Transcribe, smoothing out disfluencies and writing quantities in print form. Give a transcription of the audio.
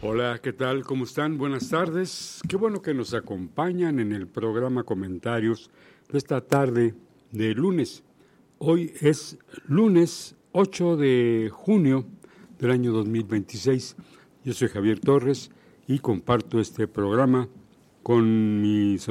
Hola, ¿qué tal? ¿Cómo están? Buenas tardes. Qué bueno que nos acompañan en el programa Comentarios de esta tarde de lunes. Hoy es lunes 8 de junio del año 2026. Yo soy Javier Torres y comparto este programa con mi